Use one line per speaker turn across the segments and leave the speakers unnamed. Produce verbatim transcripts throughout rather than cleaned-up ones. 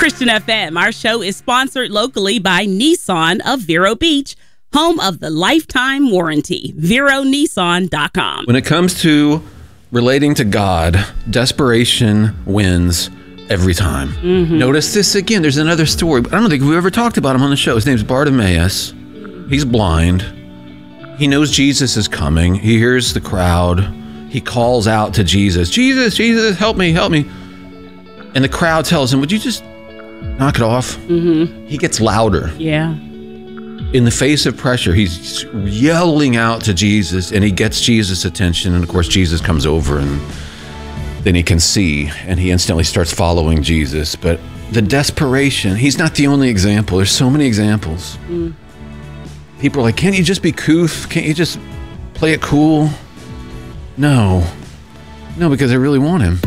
Christian F M. Our show is sponsored locally by Nissan of Vero Beach, home of the lifetime warranty. Vero Nissan dot com.
When it comes to relating to God, desperation wins every time. Mm-hmm. Notice this again. There's another story. I don't think we've ever talked about him on the show. His name's Bartimaeus. He's blind. He knows Jesus is coming. He hears the crowd. He calls out to Jesus, Jesus, Jesus, help me, help me. And the crowd tells him, would you just knock it off? Mm-hmm. He gets louder.
Yeah.
In the face of pressure, he's yelling out to Jesus, and he gets Jesus' attention. And of course, Jesus comes over, and then he can see, and he instantly starts following Jesus. But the desperation, he's not the only example. There's so many examples. Mm. People are like, can't you just be couth? Can't you just play it cool? No. No, because I really want him.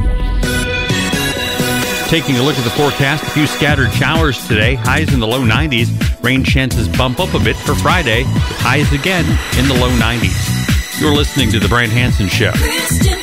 Taking a look at the forecast, a few scattered showers today, highs in the low nineties. Rain chances bump up a bit for Friday, with highs again in the low nineties. You're listening to The Brant Hansen Show. Christian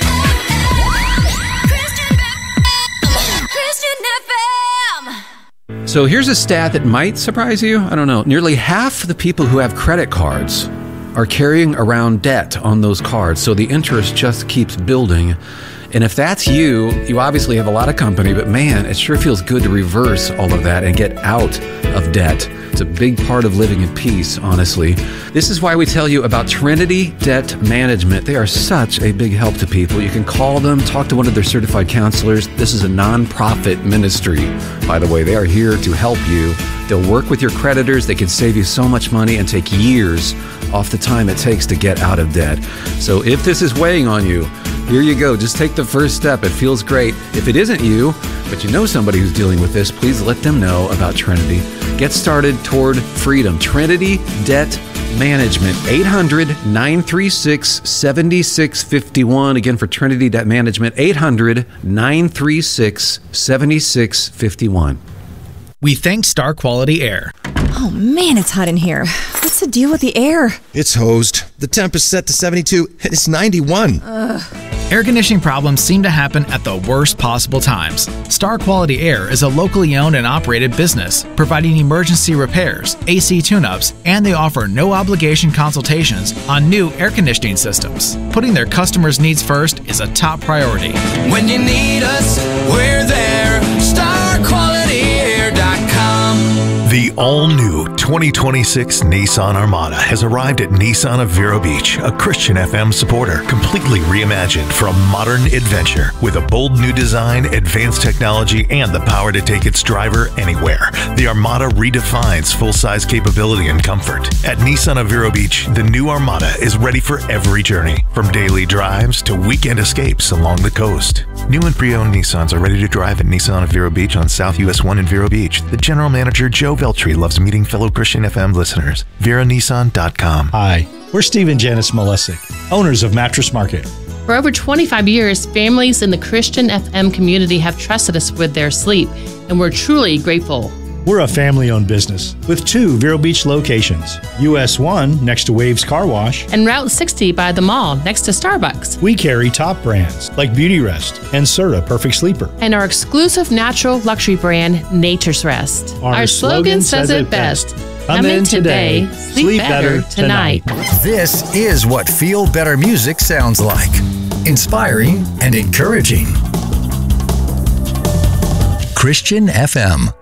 F M. So here's a stat that might surprise you. I don't know. Nearly half the people who have credit cards are carrying around debt on those cards, so the interest just keeps building. And if that's you, you obviously have a lot of company, but man, it sure feels good to reverse all of that and get out of debt. It's a big part of living in peace, honestly. This is why we tell you about Trinity Debt Management. They are such a big help to people. You can call them, talk to one of their certified counselors. This is a nonprofit ministry, by the way. They are here to help you. They'll work with your creditors. They can save you so much money and take years off the time it takes to get out of debt. So if this is weighing on you, here you go. Just take the first step. It feels great. If it isn't you, but you know somebody who's dealing with this, please let them know about Trinity. Get started toward freedom. Trinity Debt Management, eight hundred, nine three six, seven six five one. Again, for Trinity Debt Management, eight hundred, nine three six, seven six five one.
We thank Star Quality Air.
Oh man, it's hot in here. What's the deal with the air?
It's hosed. The temp is set to seventy-two and it's ninety-one.
Ugh.
Air conditioning problems seem to happen at the worst possible times. Star Quality Air is a locally owned and operated business, providing emergency repairs, A C tune-ups, and they offer no-obligation consultations on new air conditioning systems. Putting their customers' needs first is a top priority.
When you need us, we're there. star quality air dot com.
The all-new twenty twenty-six Nissan Armada has arrived at Nissan of Vero Beach, a Christian F M supporter, completely reimagined for a modern adventure with a bold new design, advanced technology, and the power to take its driver anywhere. The Armada redefines full-size capability and comfort. At Nissan of Vero Beach, the new Armada is ready for every journey, from daily drives to weekend escapes along the coast. New and pre-owned Nissans are ready to drive at Nissan of Vero Beach on South U S one in Vero Beach. The general manager, Joe Veltri, loves meeting fellow Christian F M listeners. Vero Nissan dot com.
Hi, we're Steve and Janice Malesic, owners of Mattress Market.
For over twenty-five years, families in the Christian F M community have trusted us with their sleep, and we're truly grateful.
We're a family-owned business with two Vero Beach locations, U S one next to Waves Car Wash,
and Route sixty by the mall next to Starbucks.
We carry top brands like Beauty Rest and Serta Perfect Sleeper.
And our exclusive natural luxury brand, Nature's Rest.
Our,
our slogan, slogan says it best. Come in today, sleep, sleep better, better tonight. tonight.
This is what Feel Better music sounds like. Inspiring and encouraging. Christian F M.